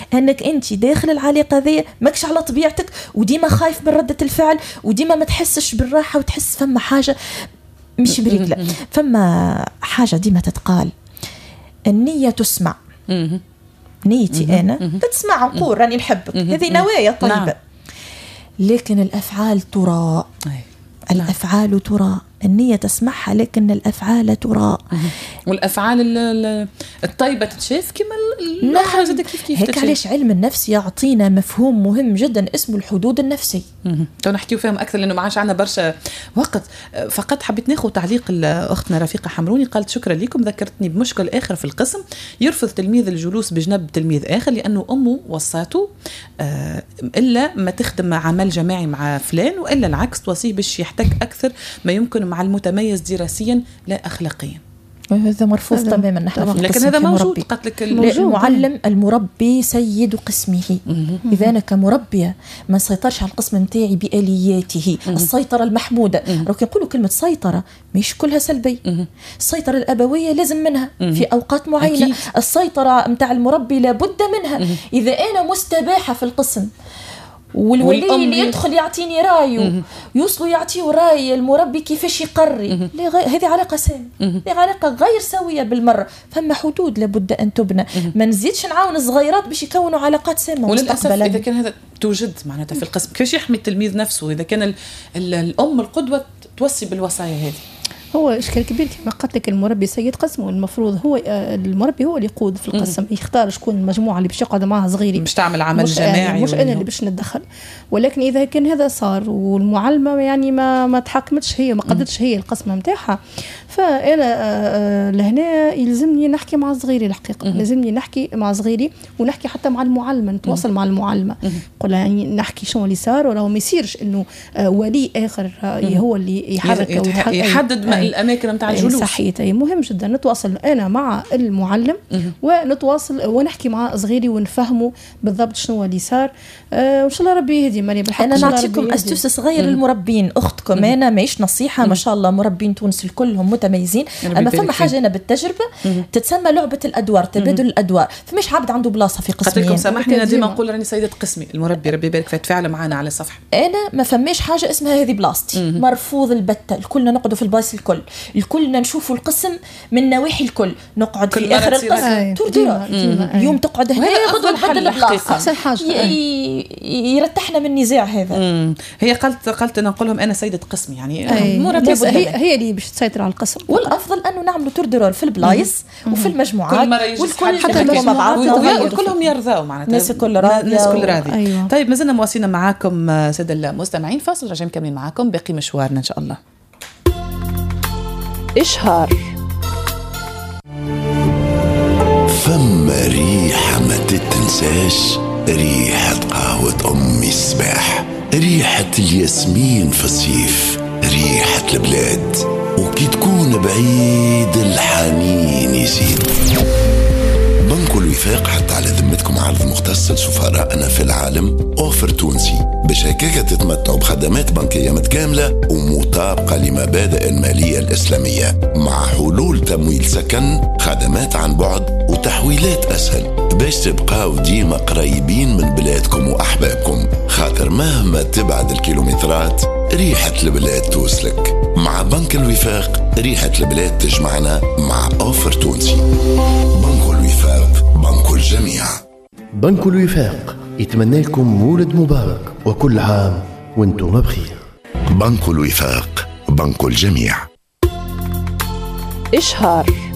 أنك أنت داخل العلاقة ذي ماكش على طبيعتك، وديما خايف من ردة الفعل، وديما ما تحسش بالراحة، وتحس فما حاجة مش بريكلة. فما حاجة ديما تتقال، النية تسمع. نيتي أنا تسمع، نقول راني نحبك، هذه نوايا طيبة. لكن الأفعال ترى، الأفعال ترى، النية تسمعها لكن الأفعال ترى. والأفعال الطيبة تتشاف كما الأخرى زادة كيف هيك علاش علم النفس يعطينا مفهوم مهم جدا اسمه الحدود النفسي. تو نحكيو فيهم أكثر لأنه ما عادش عندنا برشا وقت. فقط حبيت ناخذ تعليق أختنا رفيقة حمروني، قالت شكرا لكم، ذكرتني بمشكل آخر في القسم، يرفض تلميذ الجلوس بجنب تلميذ آخر لأنه أمه وصاته إلا ما تخدم عمل جماعي مع فلان، وإلا العكس توصيه باش يحتك أكثر ما يمكن مع المتميز دراسيا لا أخلاقيا. هذا مرفوض تماما نحن، لكن هذا موجود. قالت لك المعلم المربي سيد قسمه. إذا أنا كمربية ما سيطرش على القسم متاعي بآلياته السيطرة المحمودة. لكن يقولوا كلمة سيطرة مش كلها سلبي. السيطرة الأبوية لازم منها في أوقات معينة. أكيد. السيطرة متاع المربي لابد منها. إذا أنا مستباحة في القسم والولي اللي يدخل يعطيني رايه يوصلوا يعطيه راي المربي كيفاش يقري، هذه علاقة سامة، هذه علاقة غير سوية بالمرة. فما حدود لابد أن تبنى. ما نزيدش نعاون الصغيرات باش يكونوا علاقات سامة وللأسف إذا كان هذا توجد معناتها في القسم، كيفاش يحمي التلميذ نفسه إذا كان الأم القدوة توصي بالوصايا هذه؟ هو إشكال كبير كما قلت لك، المربي سيد قسم، والمفروض هو المربي هو اللي يقود في القسم، يختار شكون المجموعة اللي باش يقعد معها صغيري، مش تعمل عمل جماعي، مش أنا اللي باش نتدخل. ولكن إذا كان هذا صار والمعلمة يعني ما تحكمتش هي، ما قدتش هي القسمة متاعها، فأنا لهنا يلزمني نحكي مع صغيري الحقيقة. لازمني نحكي مع صغيري ونحكي حتى مع المعلمة، نتواصل مع المعلمة، نقول يعني نحكي شنو اللي صار، ولو ما يصيرش إنه ولي آخر هو اللي يحدد الأماكن متاع الجلوس. صحيح، مهم جدا نتواصل أنا مع المعلم ونتواصل ونحكي مع صغيري ونفهمه بالضبط شنو اللي صار. وإن شاء الله ربي يهدي. ماني بالحق أنا نعطيكم أستوس صغير للمربين. أختكم أنا ماهيش نصيحة، ما شاء الله مربين تونس الكلهم متميزين. أما فما حاجة أنا بالتجربة تتسمى لعبة الأدوار، تبادل الأدوار. فماش عبد عنده بلاصة في قسمين. قلت لكم سامحني أنا ديما نقول راني سيدة قسمي، المربي ربي يبارك فيه تفاعل معنا على الصفحة. أنا ما فماش حاجة اسمها هذه بلاصتي، مرفوض البتة. الكلنا نقعدوا في الباص الكلنا نشوفوا القسم من نواحي الكل، نقعد في آخر القسم ترديرة يوم تقعد هنا غدوة بدل البلاصة. أحسن حاجة يرتحنا من النزاع هذا. هي قلت أنا نقولهم أنا سيدة قسم يعني هي اللي باش تسيطر على القسم. والأفضل أنه نعملوا ترديرول في البلايص وفي المجموعات، والكل حتى المجموعات وكلهم يرضاوا معناتها، الناس كل راضية. أيوة. طيب ما زلنا مواصلين معاكم سادة المستمعين، فاصل راجعين مكملين معاكم باقي مشوارنا إن شاء الله. إشهار. فما ريحة ما تتنساش، ريحة قهوة أمي الصباح، ريحة الياسمين في الصيف، ريحة البلاد، وكي تكون بعيد الحنين يزيد. بنك الوفاق حتى على ذمتكم عرض مختص لسفرائنا في العالم، أوفر تونسي باش هكاك تتمتعوا بخدمات بنكية متكاملة ومطابقة لمبادئ المالية الإسلامية، مع حلول تمويل سكن، خدمات عن بعد وتحويلات أسهل، باش تبقاو ديما قريبين من بلادكم وأحبابكم، خاطر مهما تبعد الكيلومترات ريحة البلاد توصلك. مع بنك الوفاق ريحة البلاد تجمعنا مع أوفر تونسي. بنك الوفاق، بنك الجميع. بنك الوفاق يتمنى لكم مولد مبارك وكل عام وانتم بخير. بنك الوفاق، بنك الجميع. إشهار.